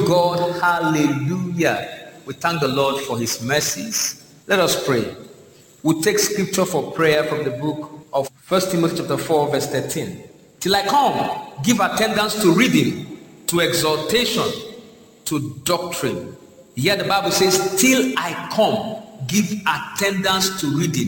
God. Hallelujah. We thank the Lord for his mercies. Let us pray. We'll take scripture for prayer from the book of 1 Timothy chapter 4, verse 13. Till I come, give attendance to reading, to exhortation, to doctrine. Here the Bible says, till I come, give attendance to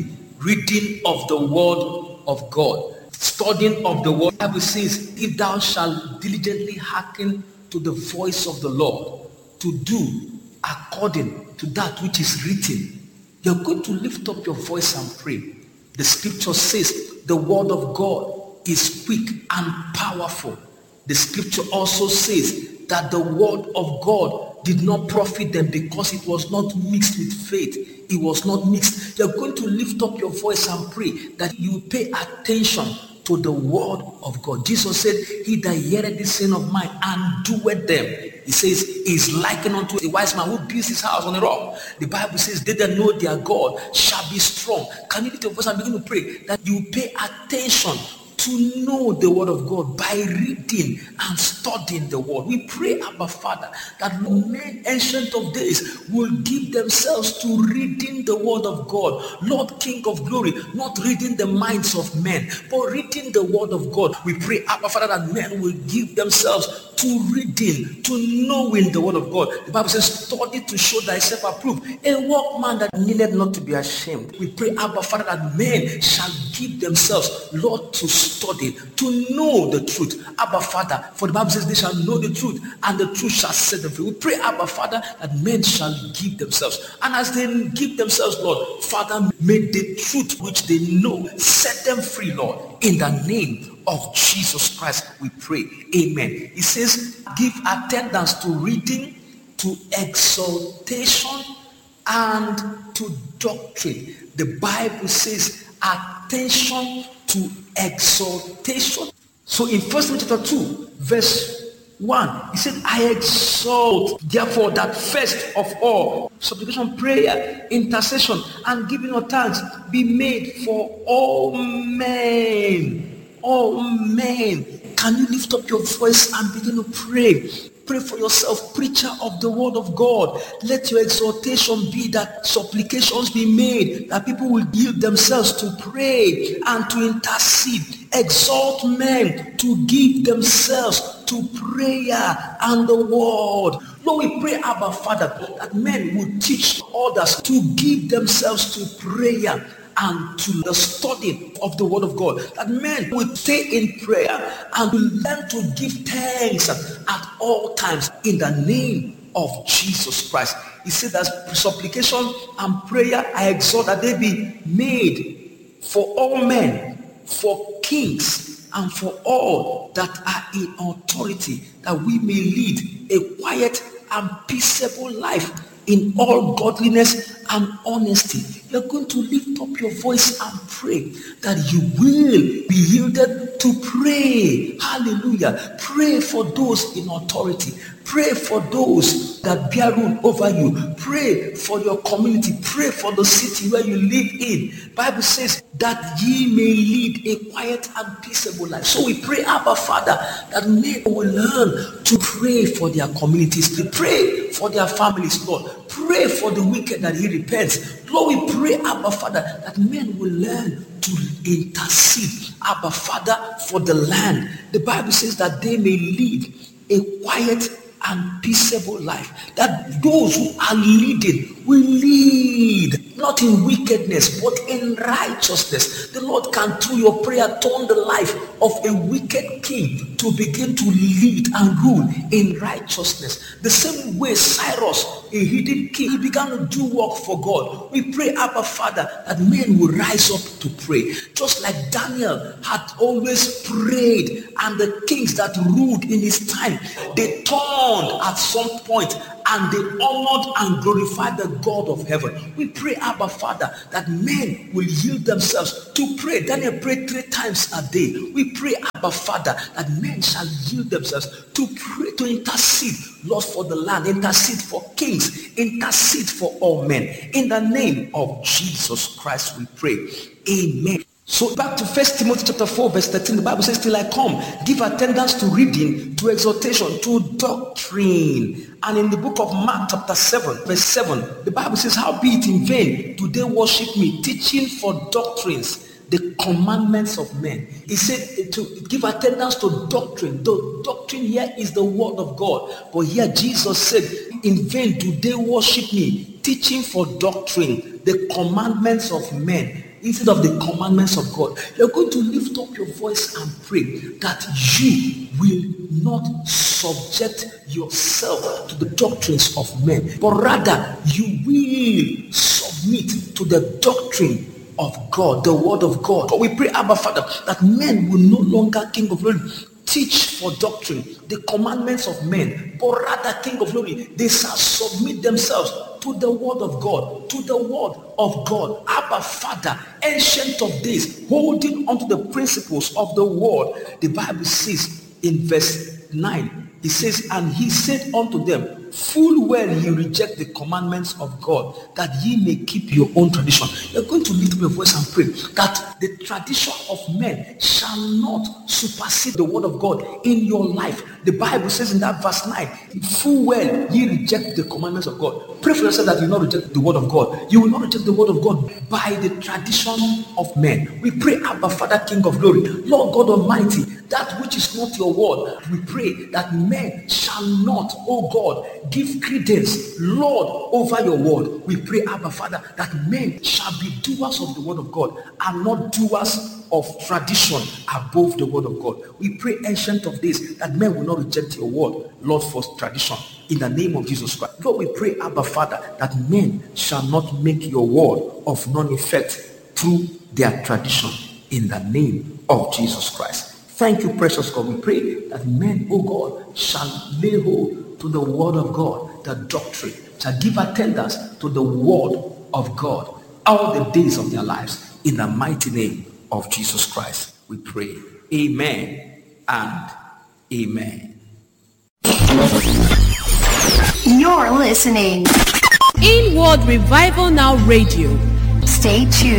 reading of the word of God, studying of the word. The Bible says, if thou shalt diligently hearken to the voice of the Lord, to do according to that which is written, you're going to lift up your voice and pray. The scripture says the word of God is quick and powerful. The scripture also says that the word of God did not profit them because it was not mixed with faith. It was not mixed. You're going to lift up your voice and pray that you pay attention to the word of God. Jesus said, he that heareth this saying of mine and doeth them, he says, is likened unto a wise man who builds his house on a rock. The Bible says, they that know their God shall be strong. Can you lift your voice and begin to pray that you pay attention to know the word of God by reading and studying the word? We pray, Abba Father, that men ancient of days will give themselves to reading the word of God. Lord King of glory, not reading the minds of men, but reading the word of God. We pray, Abba Father, that men will give themselves to reading, to knowing the word of God. The Bible says, study to show thyself approved, a workman that needed not to be ashamed. We pray, Abba Father, that men shall give themselves, Lord, to study, to know the truth. Abba Father, for the Bible says they shall know the truth, and the truth shall set them free. We pray, Abba Father, that men shall give themselves, and as they give themselves, Lord, Father, may the truth which they know set them free, Lord, in the name of Jesus Christ we pray. Amen. It says, give attendance to reading, to exhortation, and to doctrine. The Bible says attention to exhortation. So in 1 Timothy chapter 2, verse 1, he said, I exhort therefore that first of all supplication, prayer, intercession, and giving of thanks be made for all men. All men. Can you lift up your voice and begin to pray? Pray for yourself, preacher of the word of God. Let your exhortation be that supplications be made, that people will yield themselves to pray and to intercede. Exhort men to give themselves to prayer and the word. Lord, we pray, Abba Father, that men will teach others to give themselves to prayer and to the study of the word of God, that men will stay in prayer and will learn to give thanks at all times in the name of Jesus Christ. He said that supplication and prayer I exhort that they be made for all men, for kings, and for all that are in authority, that we may lead a quiet and peaceable life in all godliness and honesty. You're going to lift up your voice and pray that you will be yielded to pray. Hallelujah. Pray for those in authority. Pray for those that bear rule over you. Pray for your community. Pray for the city where you live in. Bible says that ye may lead a quiet and peaceable life. So we pray, Abba Father, that men will learn to pray for their communities, to pray for their families, Lord. Pray for the wicked that he repents. Lord, we pray, Abba Father, that men will learn to intercede, Abba Father, for the land. The Bible says that they may lead a quiet and peaceable life, that those who are leading will lead not in wickedness but in righteousness. The Lord can, through your prayer, turn the life of a wicked king to begin to lead and rule in righteousness. The same way Cyrus, a hidden king, he began to do work for God. We pray, Abba Father, that men will rise up to pray, just like Daniel had always prayed, and the kings that ruled in his time, they turned at some point and they honored and glorified the God of heaven. We pray, Abba Father, that men will yield themselves to pray. Daniel prayed 3 times a day. We pray, Abba Father, that men shall yield themselves to pray, to intercede, Lord, for the land, intercede for kings, intercede for all men. In the name of Jesus Christ we pray. Amen. So back to 1 Timothy chapter 4 verse 13, the Bible says, till I come, give attendance to reading, to exhortation, to doctrine. And in the book of Mark chapter 7 verse 7, the Bible says, how be it in vain do they worship me, teaching for doctrines, the commandments of men. He said to give attendance to doctrine. The doctrine here is the word of God. But here Jesus said, in vain do they worship me, teaching for doctrine, the commandments of men, instead of the commandments of God. You're going to lift up your voice and pray that you will not subject yourself to the doctrines of men, but rather you will submit to the doctrine of God, the word of God. But we pray, Abba Father, that men will no longer, King of Glory, teach for doctrine, the commandments of men, but rather, King of Glory, they shall submit themselves to the word of God, to the word of God. Abba Father, ancient of days, holding on to the principles of the word. The Bible says in verse 9, it says, and he said unto them, full well ye reject the commandments of God, that ye may keep your own tradition. You're going to lift up your voice and pray that the tradition of men shall not supersede the word of God in your life. The Bible says in that verse 9, full well ye reject the commandments of God. Pray for yourself that you will not reject the word of God. You will not reject the word of God by the tradition of men. We pray, Abba Father, King of Glory, Lord God Almighty, that which is not your word, we pray that men shall not, oh God, give credence, Lord, over your word. We pray, Abba Father, that men shall be doers of the word of God and not doers of tradition above the word of God. We pray, ancient of days, that men will not reject your word, Lord, for tradition, in the name of Jesus Christ. Lord, we pray, Abba Father, that men shall not make your word of none effect through their tradition, in the name of Jesus Christ. Thank you, precious God. We pray that men, oh God, shall lay hold to the word of God, the doctrine, shall give attendance to the word of God all the days of their lives. In the mighty name of Jesus Christ, we pray. Amen and amen. You're listening. Inward Revival Now Radio. Stay tuned.